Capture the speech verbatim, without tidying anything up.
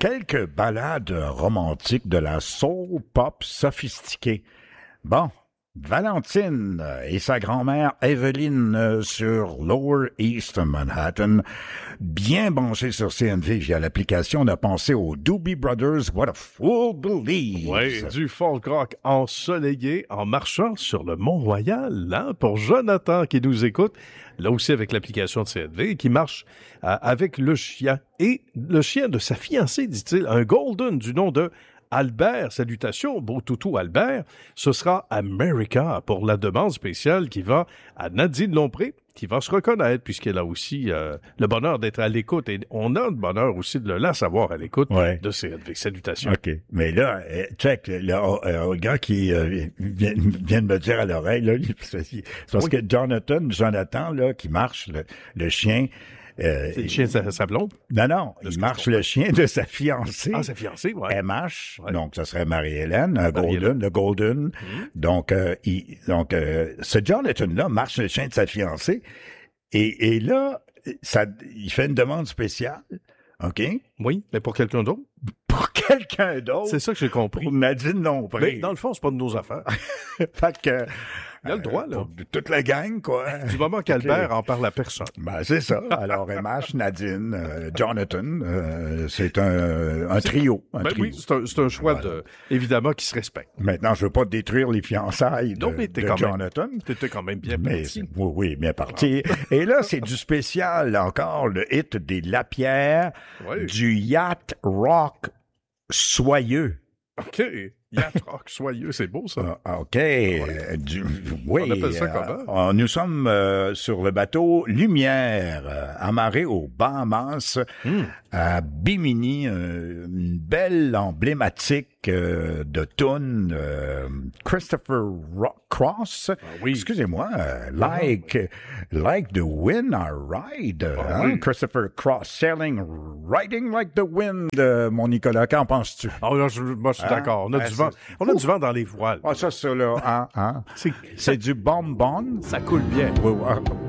quelques ballades romantiques de la soul pop sophistiquée. Bon, Valentine et sa grand-mère Evelyn sur Lower East Manhattan, bien branchés sur C N V via l'application. On a pensé aux Doobie Brothers, What a Fool Believes. Oui, du folk rock ensoleillé en marchant sur le Mont-Royal, hein, pour Jonathan qui nous écoute, là aussi avec l'application de C N V, qui marche euh, avec le chien. Et le chien de sa fiancée, dit-il, un golden du nom de Albert, salutations, beau toutou Albert, ce sera America pour la demande spéciale qui va à Nadine Lompré, qui va se reconnaître puisqu'elle a aussi euh, le bonheur d'être à l'écoute et on a le bonheur aussi de la savoir à l'écoute ouais. de C N V. Salutations. OK. Mais là, check, le, le, le gars qui euh, vient, vient de me dire à l'oreille, là, c'est parce oui. que Jonathan, Jonathan, là, qui marche, le, le chien, Euh, c'est le chien de sa, sa blonde? Non, non, il marche le chien de sa fiancée. Ah, sa fiancée, oui. M H, ouais. donc ça serait Marie-Hélène, un Golden, le Golden. Mm-hmm. Donc, euh, il, donc euh, ce Jonathan-là marche le chien de sa fiancée. Et, et là, ça, il fait une demande spéciale, OK? Oui, mais pour quelqu'un d'autre? Pour quelqu'un d'autre? C'est ça que j'ai compris. Pour Nadine Lompré. Mais dans le fond, c'est pas de nos affaires. Fait que... Il a le droit, là. De toute la gang, quoi. Du moment qu'Albert en parle à personne. Ben, c'est ça. Alors, M H, Nadine, euh, Jonathan, euh, c'est un, un trio. Un ben trio. oui, c'est un, c'est un choix, voilà. de, évidemment, qui se respecte. Maintenant, je veux pas détruire les fiançailles de, non, mais t'es de quand Jonathan. Même, t'étais quand même bien mais, parti. Oui, oui, bien parti. Et là, c'est du spécial, encore, le hit des Lapierre, oui. du yacht rock soyeux. OK. Yacht rock soyeux, c'est beau, ça. Uh, OK. Ouais. Euh, du, oui. On appelle ça comment? Euh, nous sommes euh, sur le bateau Lumière, euh, amarré aux Bahamas, mm. à Bimini, euh, une belle emblématique euh, de tune euh, Christopher Ro- Cross. Ah, oui. Excusez-moi, euh, like, ah, like the wind I ride. Ah, hein? oui. Christopher Cross, sailing, riding like the wind. Euh, mon Nicolas, qu'en penses-tu? Oh, là, je, moi, je suis hein? d'accord. On a, ah, du, vent, on a du vent dans les voiles. Ah, ça, ça, là, hein, hein? C'est, c'est du bonbon. Ça coule bien. Oui, oui.